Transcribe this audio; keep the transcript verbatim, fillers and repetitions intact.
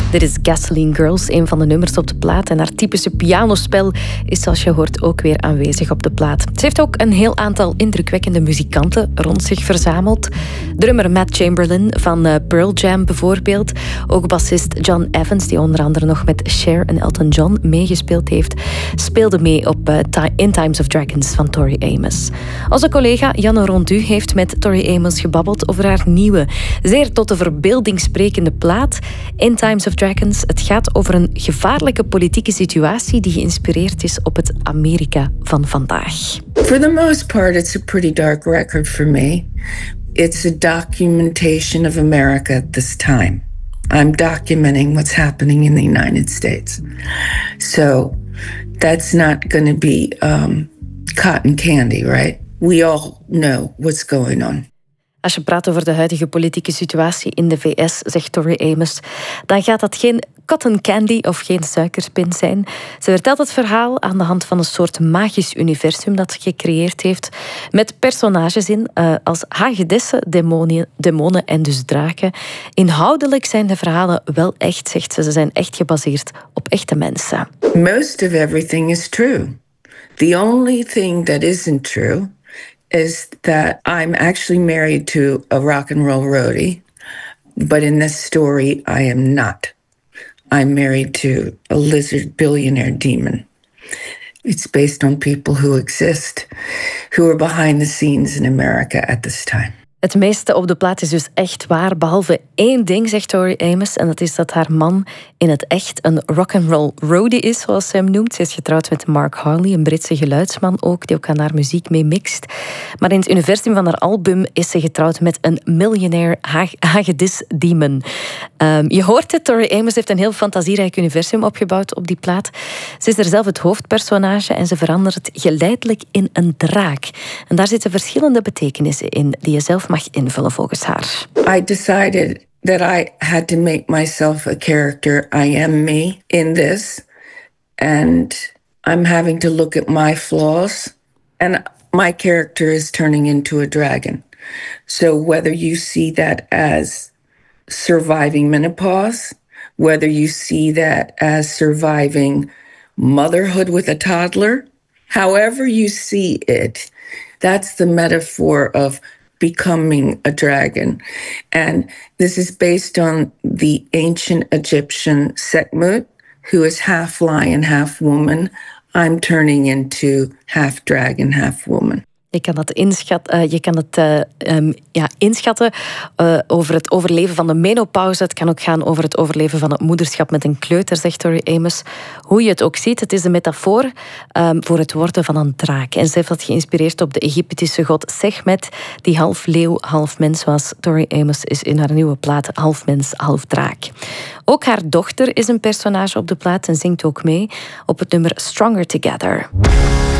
Dit is Gasoline Girls, een van de nummers op de plaat. En haar typische pianospel is, zoals je hoort, ook weer aanwezig op de plaat. Ze heeft ook een heel aantal indrukwekkende muzikanten rond zich verzameld. Drummer Matt Chamberlain van Pearl Jam bijvoorbeeld. Ook bassist John Evans, die onder andere nog met Cher en Elton John meegespeeld heeft, speelde mee op In Times of Dragons van Tori Amos. Onze collega Janne Rondu heeft met Tori Amos gebabbeld over haar nieuwe, zeer tot de verbeelding sprekende plaat In Times of Dragons. Het gaat over een gevaarlijke politieke situatie die geïnspireerd is op het Amerika van vandaag. For the most part, it's a pretty dark record for me. It's a documentation of America at this time. I'm documenting what's happening in the United States. So that's not going to be um, cotton candy, right? We all know what's going on. Als je praat over de huidige politieke situatie in de V S, zegt Tori Amos, dan gaat dat geen cotton candy of geen suikerspin zijn. Ze vertelt het verhaal aan de hand van een soort magisch universum dat ze gecreëerd heeft, met personages in uh, als hagedissen, demonen, demonen en dus draken. Inhoudelijk zijn de verhalen wel echt, zegt ze. Ze zijn echt gebaseerd op echte mensen. Most of everything is true. The only thing that isn't true is that I'm actually married to a rock and roll roadie, but in this story I am not. I'm married to a lizard billionaire demon. It's based on people who exist, who are behind the scenes in America at this time. Het meeste op de plaat is dus echt waar, behalve één ding, zegt Tori Amos, en dat is dat haar man in het echt een rock'n'roll roadie is, zoals ze hem noemt. Ze is getrouwd met Mark Harley, een Britse geluidsman ook, die ook aan haar muziek mee mixt. Maar in het universum van haar album is ze getrouwd met een miljonair hag- hagedis demon. Um, je hoort het, Tori Amos heeft een heel fantasierijk universum opgebouwd op die plaat. Ze is er zelf het hoofdpersonage en ze verandert geleidelijk in een draak. En daar zitten verschillende betekenissen in die je zelf mag invullen volgens haar. I decided that I had to make myself a character. I am me in this. And I'm having to look at my flaws. And my character is turning into a dragon. So whether you see that as surviving menopause, whether you see that as surviving motherhood with a toddler, however you see it, that's the metaphor of becoming a dragon. And this is based on the ancient Egyptian Sekhmet, who is half lion, half woman. I'm turning into half dragon, half woman. Je kan dat inschat, uh, je kan het, uh, um, ja, inschatten uh, over het overleven van de menopauze. Het kan ook gaan over het overleven van het moederschap met een kleuter, zegt Tori Amos. Hoe je het ook ziet, het is een metafoor um, voor het worden van een draak. En ze heeft dat geïnspireerd op de Egyptische god Sekhmet, die half leeuw, half mens was. Tori Amos is in haar nieuwe plaat half mens, half draak. Ook haar dochter is een personage op de plaat en zingt ook mee op het nummer Stronger Together.